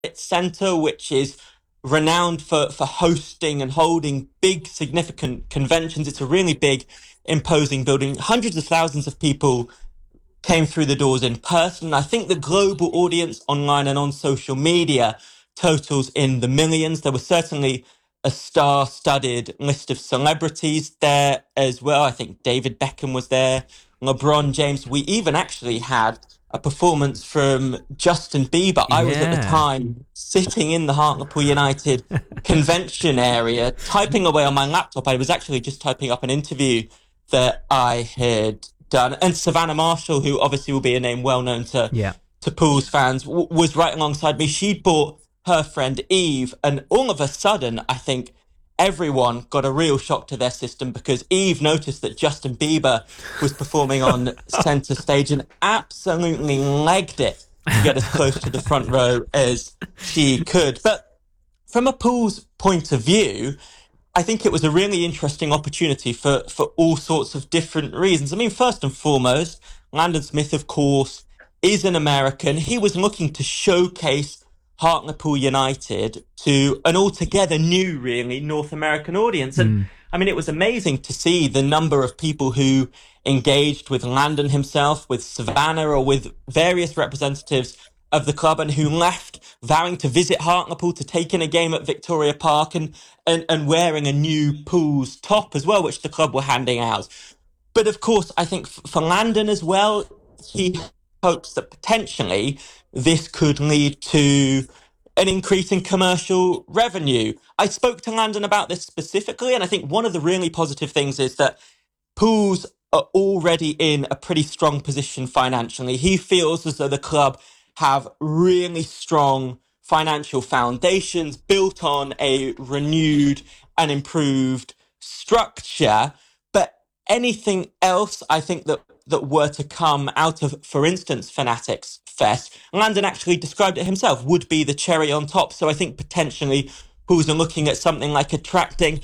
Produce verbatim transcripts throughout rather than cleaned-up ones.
Centre, which is renowned for, for hosting and holding big, significant conventions. It's a really big, imposing building. Hundreds of thousands of people came through the doors in person. I think the global audience online and on social media totals in the millions. There was certainly a star-studded list of celebrities there as well. I think David Beckham was there, LeBron James. We even actually had a performance from Justin Bieber. I was at the Yeah. time sitting in the Hartlepool United convention area, typing away on my laptop. I was actually just typing up an interview that I had done. And Savannah Marshall, who obviously will be a name well known to Yeah. to Pools fans, w- was right alongside me. She'd bought her friend Eve, and all of a sudden, I think everyone got a real shock to their system because Eve noticed that Justin Bieber was performing on center stage and absolutely legged it to get as close to the front row as she could. But from a Pools point of view, I think it was a really interesting opportunity for, for all sorts of different reasons. I mean, first and foremost, Landon Smith, of course, is an American. He was looking to showcase Hartlepool United to an altogether new, really, North American audience. And Mm. I mean, it was amazing to see the number of people who engaged with Landon himself, with Savannah, or with various representatives of the club, and who left vowing to visit Hartlepool, to take in a game at Victoria Park, and, and, and wearing a new Pools top as well, which the club were handing out. But of course, I think f- for Landon as well, he hopes that potentially this could lead to an increase in commercial revenue. I spoke to Landon about this specifically, and I think one of the really positive things is that Pools are already in a pretty strong position financially. He feels as though the club have really strong financial foundations built on a renewed and improved structure. But anything else, I think that that were to come out of, for instance, Fanatics Fest, Landon actually described it himself, would be the cherry on top. So I think potentially Pools are looking at something like attracting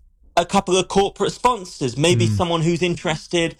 a couple of corporate sponsors, maybe Mm. someone who's interested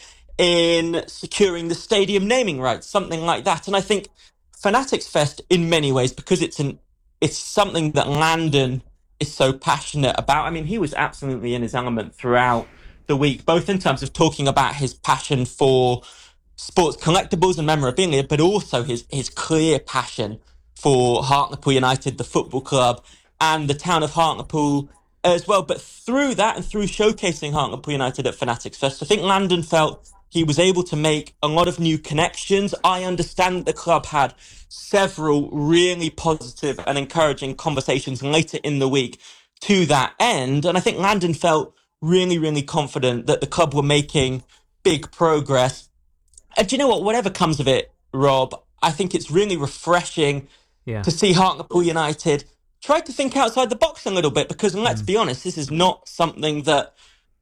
in securing the stadium naming rights, something like that. And I think Fanatics Fest, in many ways, because it's an it's something that Landon is so passionate about. I mean, he was absolutely in his element throughout the week, both in terms of talking about his passion for sports collectibles and memorabilia, but also his his clear passion for Hartlepool United, the football club, and the town of Hartlepool as well. But through that and through showcasing Hartlepool United at Fanatics Fest, I think Landon felt he was able to make a lot of new connections. I understand that the club had several really positive and encouraging conversations later in the week to that end. And I think Landon felt really, really confident that the club were making big progress. And do you know what? Whatever comes of it, Rob, I think it's really refreshing Yeah. to see Hartlepool United try to think outside the box a little bit, because let's Mm. be honest, this is not something that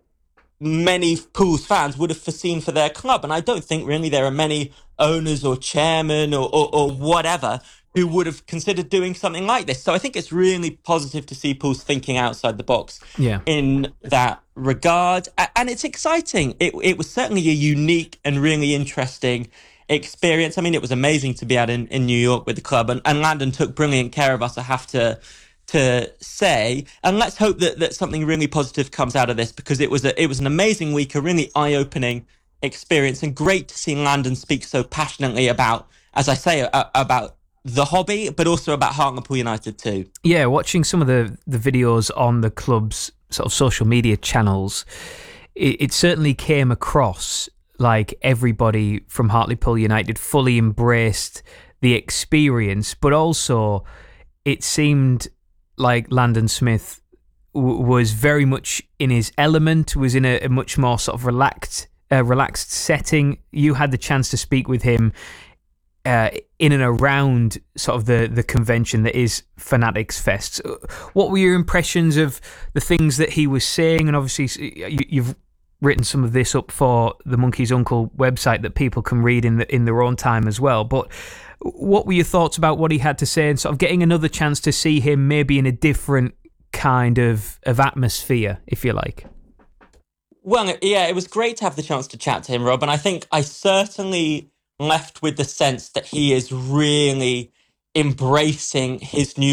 many Pools fans would have foreseen for their club. And I don't think really there are many owners or chairmen or, or, or whatever who would have considered doing something like this. So I think it's really positive to see Pools thinking outside the box Yeah. in that regard. A- And it's exciting. It, it was certainly a unique and really interesting experience. I mean, it was amazing to be out in, in New York with the club, and, and Landon took brilliant care of us, I have to to say. And let's hope that, that something really positive comes out of this, because it was a, it was an amazing week, a really eye-opening experience, and great to see Landon speak so passionately about, as I say, a, about the hobby, but also about Hartlepool United too. Yeah, watching some of the, the videos on the club's sort of social media channels, it, it certainly came across like everybody from Hartlepool United fully embraced the experience, but also it seemed like Landon Smith w- was very much in his element, was in a, a much more sort of relaxed, uh, relaxed setting. You had the chance to speak with him uh, in and around sort of the, the convention that is Fanatics Fest. What were your impressions of the things that he was saying? And obviously, you, you've written some of this up for the Monkey's Uncle website that people can read in the, in their own time as well. But what were your thoughts about what he had to say, and sort of getting another chance to see him maybe in a different kind of, of atmosphere, if you like? Well, yeah, it was great to have the chance to chat to him, Rob. And I think I certainly left with the sense that he is really embracing his new